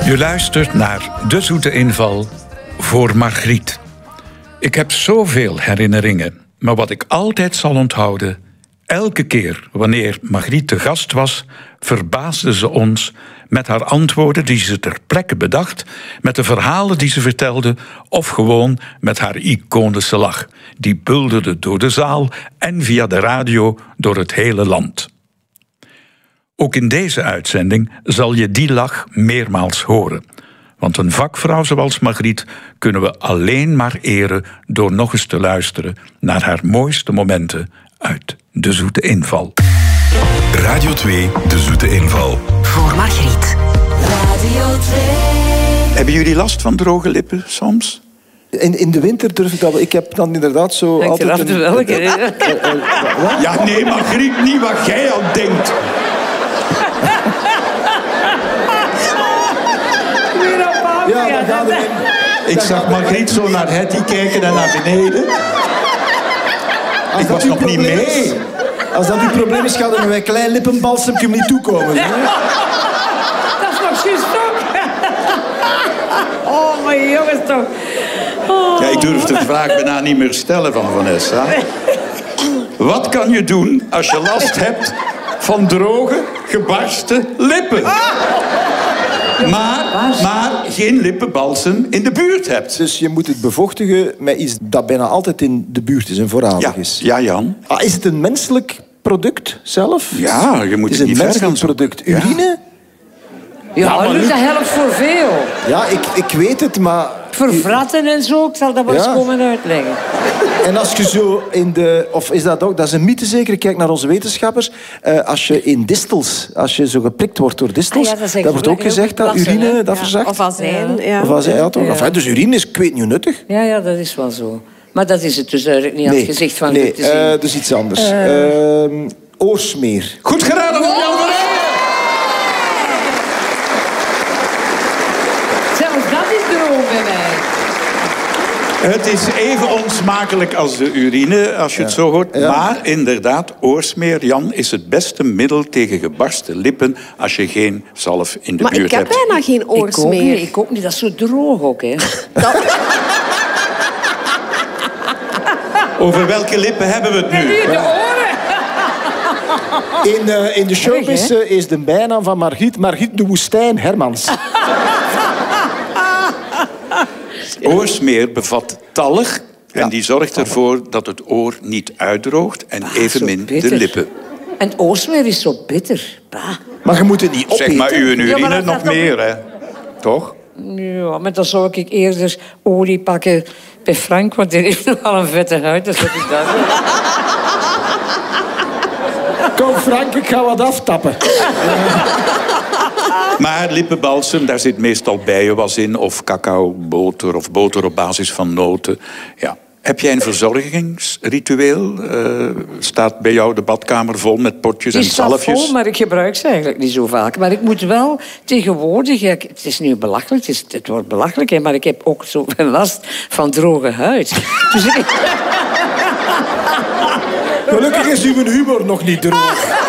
Je luistert naar De Zoete Inval voor Margriet. Ik heb zoveel herinneringen, maar wat ik altijd zal onthouden... elke keer wanneer Margriet te gast was... verbaasde ze ons met haar antwoorden die ze ter plekke bedacht... met de verhalen die ze vertelde... of gewoon met haar iconische lach. Die bulderde door de zaal en via de radio door het hele land. Ook in deze uitzending zal je die lach meermaals horen. Want een vakvrouw zoals Margriet kunnen we alleen maar eren... door nog eens te luisteren naar haar mooiste momenten uit De Zoete Inval. Radio 2, De Zoete Inval. Voor Margriet. Radio 2. Hebben jullie last van droge lippen soms? In de winter durf ik dat wel. Ik heb dan inderdaad zo Dank altijd... je welke. Ja, nee, Margriet, niet wat jij aan denkt. Ja, dan gaat het in. Ik zag Margriet zo naar Hetty kijken en naar beneden. Ik was nog niet mee. Als dat uw probleem is, gaat er met een klein lippenbalsemje niet toekomen. Hè? Dat is nog juist ook. Oh, mijn jongens toch. Oh. Ja, ik durf de vraag bijna niet meer stellen van Vanessa. Wat kan je doen als je last hebt van droge, gebarsten lippen? Maar geen lippenbalsem in de buurt hebt. Dus je moet het bevochtigen met iets dat bijna altijd in de buurt is en voorradig is. Ja, Jan. Is het een menselijk product zelf? Ja, je moet het het niet is een ver gaan menselijk zoeken. product. Urine? Ja, maar dat helpt voor veel. Ja, ik weet het, maar... Voor vratten en zo, ik zal dat wel eens komen uitleggen. En als je zo in de... Of is dat ook... Dat is een mythe zeker. Kijk naar onze wetenschappers. Als je in distels... Als je zo geprikt wordt door distels... dat wordt ook gezegd dat urine dat verzacht. Of azijn. Ja. Of azijn, ja, toch? Enfin, dus urine is, ik weet niet, nuttig. Ja, dat is wel zo. Maar dat is het dus eigenlijk niet aan het gezicht van nee, te zien. dus iets anders. Oorsmeer. Goed geraden van Jan van Eyck. Zelfs dat is droog bij mij. Het is even onsmakelijk als de urine, als je het zo hoort. Ja. Maar inderdaad, oorsmeer, Jan, is het beste middel tegen gebarsten lippen... als je geen zalf in de Maar buurt ik heb hebt. bijna geen oorsmeer. Ik ook niet. Dat is zo droog ook, hè. Over welke lippen hebben we het nu? De oren. In de showbiz is de bijnaam van Margriet... Margriet de Woestijn Hermans. Oorsmeer bevat talg en die zorgt ervoor dat het oor niet uitdroogt en evenmin de bitter. lippen. En oorsmeer is zo bitter. Bah. Maar je moet het niet opeten. Zeg maar uw Ja, urine maar dat nog gaat toch meer, hè? Toch? Ja, maar dan zou ik eerder olie pakken bij Frank, want die heeft nogal een vette huid. Dus dat is dat. Kom Frank, ik ga wat aftappen. Maar lippenbalsem, daar zit meestal bijenwas in... of cacaoboter of boter op basis van noten. Ja. Heb jij een verzorgingsritueel? Staat bij jou de badkamer vol met potjes en Die staat zalfjes? vol, maar ik gebruik ze eigenlijk niet zo vaak. Maar ik moet wel tegenwoordig... Ja, het is nu belachelijk, het wordt belachelijk... Hè, maar ik heb ook zoveel last van droge huid. Dus Gelukkig is uw humor nog niet droog.